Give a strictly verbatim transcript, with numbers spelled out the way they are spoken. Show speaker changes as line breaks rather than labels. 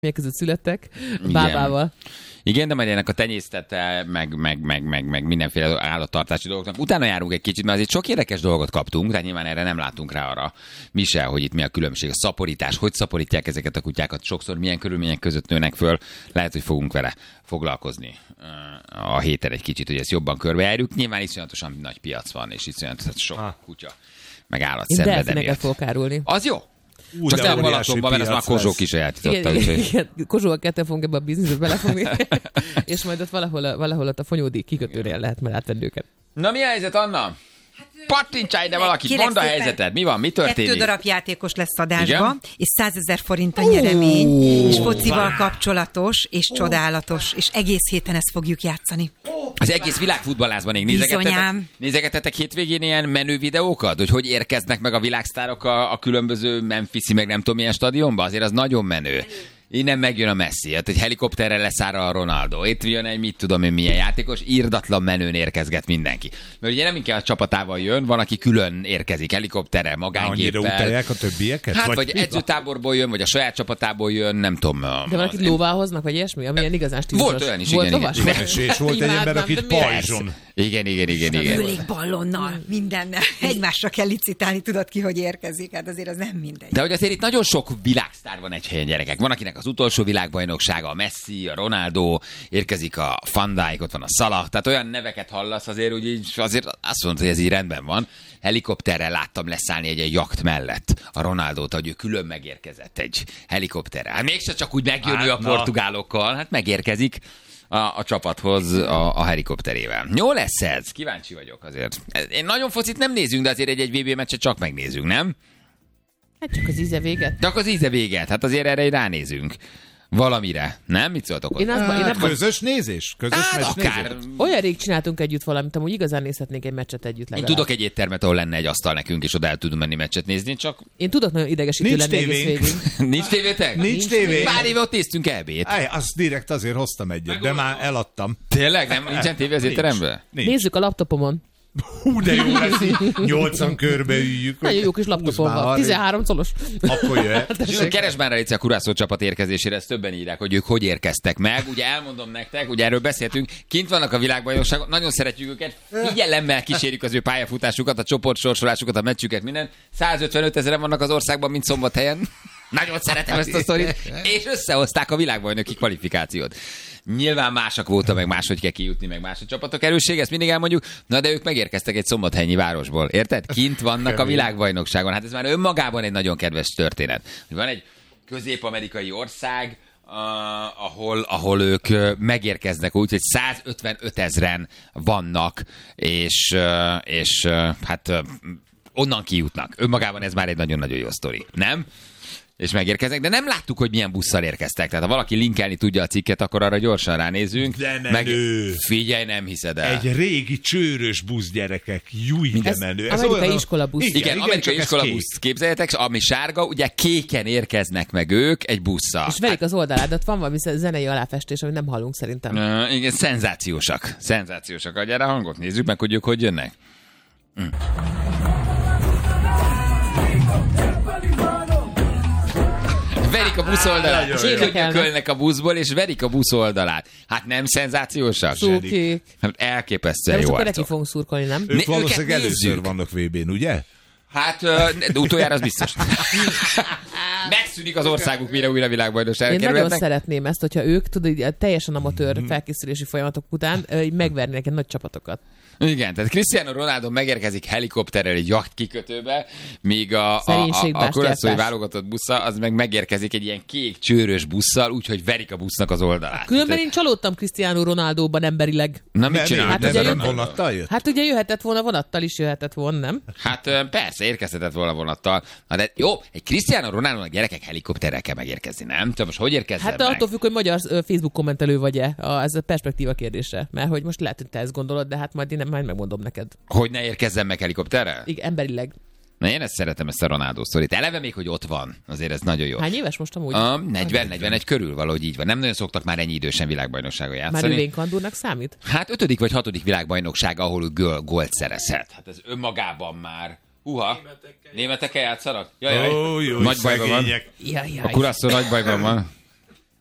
között születtek, bábával.
Igen, de majd ennek a tenyésztete, meg, meg, meg, meg, meg mindenféle állattartási dolgoknak. Utána járunk egy kicsit, mert azért sok érdekes dolgot kaptunk, tehát nyilván erre nem látunk rá arra mi se, hogy itt mi a különbség. A szaporítás, hogy szaporítják ezeket a kutyákat, sokszor milyen körülmények között nőnek föl, lehet, hogy fogunk vele foglalkozni a héten egy kicsit, hogy ezt jobban körbejárjuk. Nyilván iszonyatosan nagy piac van, és iszonyatosan sok ah. kutya, meg állat szenved emiatt.
Fogok árulni.
Az jó. Ú, csak te a Balatonban, mert ez már Kozsó kisajátította.
Igen, igen, Kozsóval ketten fogunk ebbe a bizniszbe belefogni, és majd ott valahol, valahol ott a Fonyódi kikötőnél lehet már átvenni őket.
Na mi a helyzet, Anna? Pattintsálj ide valakit, mondd a helyzeted, mi van, mi történik?
Kettő darab játékos lesz adásba, és százezer forint a nyeremény, uh, és focival wow. kapcsolatos, és uh. csodálatos, és egész héten ezt fogjuk játszani.
Az egész világ futballázban még nézegetetek, nézegetetek hétvégén ilyen menő videókat, hogy hogy érkeznek meg a világsztárok a, a különböző Memphis-i, meg nem tudom milyen stadionba, azért az nagyon menő. Innen megjön a Messi, hát egy helikopterrel leszáll a Ronaldo. Itt jön egy mit tudom én milyen játékos, irdatlan menőn érkezget mindenki. Mert ugye nem inkább a csapatával jön, van, aki külön érkezik, helikopterrel, magánygéppel.
Annyira utálják a többieket?
Hát vagy, vagy edzőtáborból jön, vagy a saját csapatából jön, nem tudom.
De valakit lóvá hoznak, vagy ilyesmi, amilyen igazán stílusos.
Volt olyan is, igen, igen.
igen. És, és volt egy ember, akit pajzson.
Igen, igen, igen, igen.
Ülékballonnal, mindennel. Egymásra kell licitálni, tudod ki, hogy érkezik. Hát azért az nem mindegy.
De hogy azért itt nagyon sok világsztár van egy helyen, gyerekek. Van, akinek az utolsó világbajnoksága, a Messi, a Ronaldo, érkezik a Van Dijk, ott van a Salah, tehát olyan neveket hallasz azért, úgy így, azért azt mondta, hogy ez így rendben van. Helikopterrel láttam leszállni egy, egy jakt mellett a Ronaldót, hogy ő külön megérkezett egy helikopterrel. Hát mégse csak úgy megjön hát, ő a portugálokkal, hát megérkezik a, a csapathoz a, a helikopterével. Jó lesz ez? Kíváncsi vagyok azért. Én nagyon focit nem nézünk, de azért egy-egy vé bé meccset csak megnézünk, nem?
Hát csak az íze véget.
Csak az íze véget, hát azért erre ránézünk. Valamire. Nem? Mit szóltok?
Én azt, én
közös nézés? Közös
hát, akár.
nézés?
Olyan rég csináltunk együtt valamit, amúgy igazán nézhetnénk egy meccset együtt legalább.
Én tudok egy éttermet, ahol lenne egy asztal nekünk, és oda el tudunk menni meccset nézni, csak...
Én tudok nagyon idegesítő lenni egész végig.
Nincs tévétek?
Nincs tévé.
Pár éve ott néztünk elbét.
Aj, azt direkt azért hoztam egyet, de már eladtam.
Tényleg? Nem, nincsen tévé az étteremben?
Nézzük a laptopomon.
Hú, de jó lesz így. Nyolcan körbeüljük.
Nagyon jó kis laptopom van. tizenhárom colos.
Akkor jöhet.
Keresd már a Kurászó csapat érkezésére, ezt többen írják, hogy ők hogy érkeztek meg. Ugye elmondom nektek, ugye erről beszéltünk, kint vannak a világbajnokságon, nagyon szeretjük őket, figyelemmel kísérjük az ő pályafutásukat, a csoportsorsolásukat, a meccsüket, minden. százötvenöt ezeren vannak az országban, mint Szombathelyen. Nagyon szeretem ezt a sztorit. És összehozták a világbajnoki kvalifikációt. Nyilván másak voltak, meg máshogy kell kijutni, meg más a csapatok erősség, ezt mindig elmondjuk. Na de ők megérkeztek egy szombathelyi városból, érted? Kint vannak a világbajnokságon. Hát ez már önmagában egy nagyon kedves történet. Van egy közép-amerikai ország, Uh, ahol, ahol ők uh, megérkeznek úgy, hogy százötvenöt ezren vannak, és, uh, és uh, hát uh, onnan kijutnak. Önmagában ez már egy nagyon-nagyon jó sztori, nem? És megérkeznek, de nem láttuk, hogy milyen busszal érkeztek. Tehát ha valaki linkelni tudja a cikket, akkor arra gyorsan ránézünk.
De menő.
Meg... Figyelj, nem hiszed el.
Egy régi csőrös busz, gyerekek. Júj, de menő.
Ez amerikai olyan... iskola busz.
Igen, igen, amerikai iskola busz. Képzeljétek, ami sárga, ugye kéken érkeznek meg ők egy busszal.
És verik az oldaládat, van valami zenei aláfestés, amit nem hallunk szerintem.
Uh, igen, szenzációsak. Szenzációsak. Adjára hangot, nézzük meg, hogy ők hogy jönnek. Mm. Verik a busz oldalát. És kölnek a buszból, és verik a busz oldalát. Hát nem szenzációsak?
Szurkék.
Hát elképesztően jó
arcok. De
arcok.
neki fogunk szurkolni, nem?
Ők valószínűleg először vannak vé bén, ugye?
Hát, de utoljára az biztos. Megszűnik az országuk, mire újra világbajnokságra kerülhetnek.
Én nagyon szeretném ezt, hogyha ők, tudod, teljesen amatőr felkészülési folyamatok után megvernének egy nagy csapatokat.
Igen, tehát Cristiano Ronaldo megérkezik helikopterrel egy jacht kikötőbe, míg a, a, a, a kurászói válogatott busza, az meg megérkezik egy ilyen kék csőrös busszal, úgyhogy verik a busznak az oldalát.
Különben én csalódtam Cristiano Ronaldóban emberileg.
Na mit csinál?
Hát, ugye jö... vonattal jött?
Hát ugye jöhetett volna vonattal is, jöhetett volna, nem?
Hát persze, érkezhetett volna vonattal. Na de jó, egy Cristiano Ronaldo-nak gyerekek helikopterrel kell megérkezni, nem? Te most hogy érkezzen
Hát
meg?
attól függ, hogy magyar Facebook kommentelő vagy-e. Ez a perspektíva kérdése. Mert hogy most lehet, hogy te ezt gondolod, de hát majd én nem, majd megmondom neked.
Hogy ne érkezzen meg helikopterrel?
Igen, emberileg.
Na én ezt szeretem, ezt a Ronaldo sztorit. Eleve még, hogy ott van. Azért ez nagyon jó.
Hány éves most amúgy?
A negyven negyvenegy körül valahogy így van. Nem nagyon szoktak már ennyi idősen világbajnokságon játszani.
Már ő Vénkandúrnak számít?
Hát ötödik vagy hatodik világbajnokság, ahol ő gól, gólt szerezhet. Hát ez önmagában már... Uha, németekkel játszanak? Jaj, jaj.
Ó, jó,
nagy bajban van.
Jaj, jaj.
A Kurászó nagy bajban van.